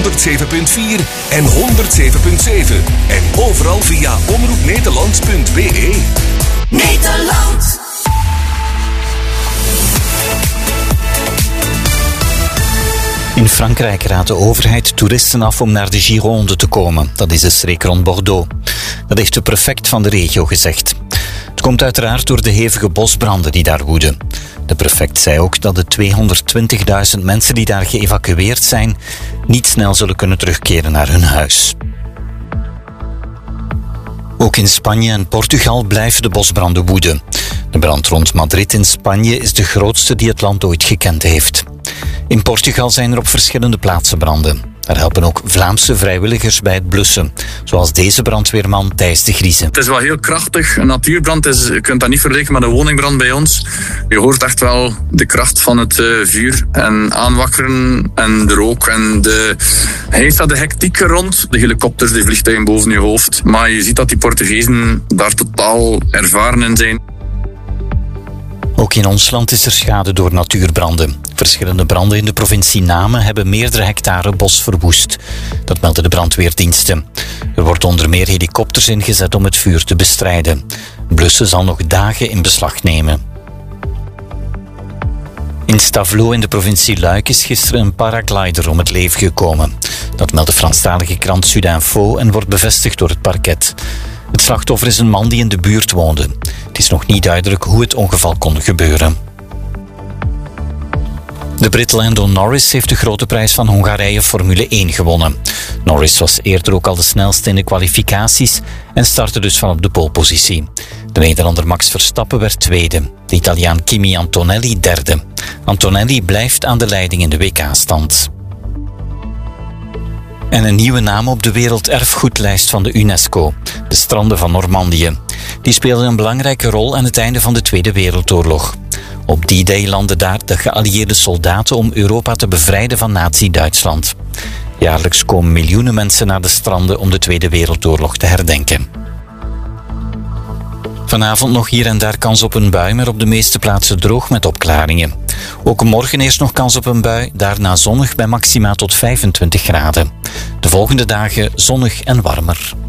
107.4 en 107.7. En overal via omroepnederland.be. Nederland. In Frankrijk raadt de overheid toeristen af om naar de Gironde te komen. Dat is de streek rond Bordeaux. Dat heeft de prefect van de regio gezegd. Het komt uiteraard door de hevige bosbranden die daar woeden. De prefect zei ook dat de 220.000 mensen die daar geëvacueerd zijn niet snel zullen kunnen terugkeren naar hun huis. Ook in Spanje en Portugal blijven de bosbranden woeden. De brand rond Madrid in Spanje is de grootste die het land ooit gekend heeft. In Portugal zijn er op verschillende plaatsen branden. Daar helpen ook Vlaamse vrijwilligers bij het blussen, zoals deze brandweerman Thijs de Griezen. Het is wel heel krachtig. Een natuurbrand je kunt dat niet vergelijken met een woningbrand bij ons. Je hoort echt wel de kracht van het vuur en aanwakkeren en de rook. En hij staat de hectiek rond, de helikopters, de vliegtuigen boven je hoofd. Maar je ziet dat die Portugezen daar totaal ervaren in zijn. Ook in ons land is er schade door natuurbranden. Verschillende branden in de provincie Namen hebben meerdere hectare bos verwoest. Dat melden de brandweerdiensten. Er worden onder meer helikopters ingezet om het vuur te bestrijden. Blussen zal nog dagen in beslag nemen. In Stavelot in de provincie Luik is gisteren een paraglider om het leven gekomen. Dat meldt de Franstalige krant Sudinfo en wordt bevestigd door het parket. Het slachtoffer is een man die in de buurt woonde. Het is nog niet duidelijk hoe het ongeval kon gebeuren. De Brit Lando Norris heeft de grote prijs van Hongarije Formule 1 gewonnen. Norris was eerder ook al de snelste in de kwalificaties en startte dus van op de polepositie. De Nederlander Max Verstappen werd tweede. De Italiaan Kimi Antonelli derde. Antonelli blijft aan de leiding in de WK-stand. En een nieuwe naam op de werelderfgoedlijst van de UNESCO, de stranden van Normandië. Die speelden een belangrijke rol aan het einde van de Tweede Wereldoorlog. Op die day landden daar de geallieerde soldaten om Europa te bevrijden van Nazi-Duitsland. Jaarlijks komen miljoenen mensen naar de stranden om de Tweede Wereldoorlog te herdenken. Vanavond nog hier en daar kans op een bui, maar op de meeste plaatsen droog met opklaringen. Ook morgen eerst nog kans op een bui, daarna zonnig bij maxima tot 25 graden. De volgende dagen zonnig en warmer.